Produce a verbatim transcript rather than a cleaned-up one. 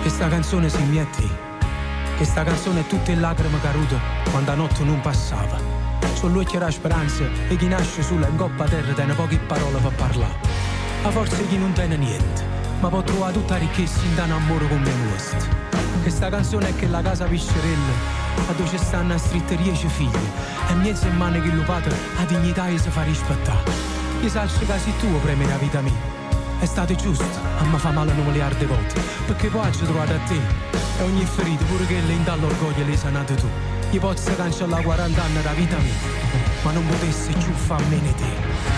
Questa canzone si mi è te. Questa canzone è tutte lacrime cadute quando la notte non passava. Sono lui che era speranza e chi nasce sulla in coppa terra tiene poche parole per parlare. A forza chi non tiene niente, ma può trovare tutta ricchezza in un amore come questo. Questa canzone è che la casa piscerella a dove ci stanno a stritte dieci figli e mezzo in mano che lo padre la dignità e si fa rispettare. Io sai che sei tu premi la vita mia. È stato giusto, a me fa male un miliardo di volte, perché poi ci trovate a te e ogni ferita, pure che le indà l'orgoglio le sanate tu. Io posso cancellare quaranta anni da vita mia, ma non potessi più farmene te.